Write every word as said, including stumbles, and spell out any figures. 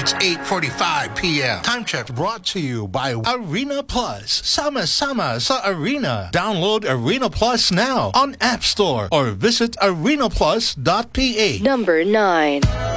It's eight forty-five p.m. Time check brought to you by Arena Plus. Sama-sama sa Arena. Download Arena Plus now on App Store or visit arena plus dot p h. Number nine.